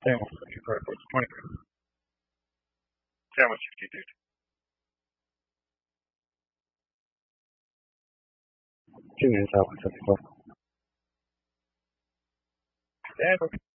Same old fucking cardboard. 20 grand. How much you dude? $2 minutes out, 174. Yeah, okay.